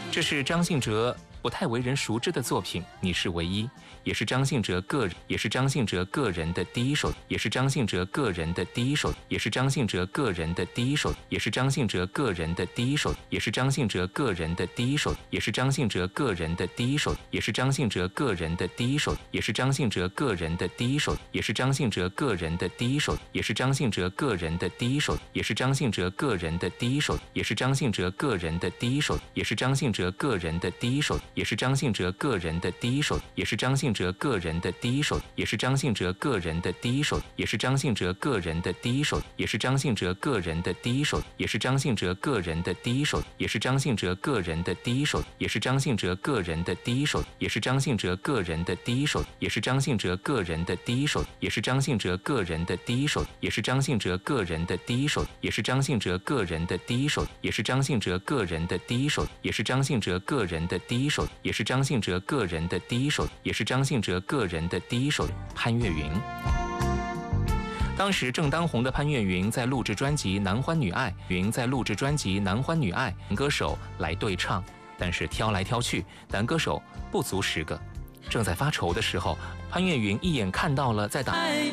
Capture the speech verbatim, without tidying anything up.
这是张信哲不太为人熟知的作品《你是唯一》，也是张信哲个人，也是张信哲个人的第一首，也是张信哲个人的第一首，也是张信哲个人的第一首，也是张信哲个人的第一首，也是张信哲个人的第一首，也是张信哲个人的第一首，也是张信哲个人的第一首，也是张信哲个人的第一首，也是张信哲个人的第一首，也是张信哲个人的第一首，也是张信哲个人的第一首，也是张信哲个人的第一首，也是张信哲个人的第一首。也是张信哲个人的第一首，也是张信哲个人的第一首，也是张信哲个人的第一首，也是张信哲个人的第一首，也是张信哲个人的第一首，也是张信哲个人的第一首，也是张信哲个人的第一首，也是张信哲个人的第一首，也是张信哲个人的第一首，也是张信哲个人的第一首，也是张信哲个人的第一首，也是张信哲个人的第一首，也是张信哲个人的第一首，也是张信哲个人的第一首，也是张信哲个人的第一首。也是张信哲个人的第一首，也是张信哲个人的第一首。潘越云，当时正当红的潘越云在录制专辑《男欢女爱》，云在录制专辑《男欢女爱》，歌手来对唱，但是挑来挑去，男歌手不足十个。正在发愁的时候，潘越云一眼看到了在打。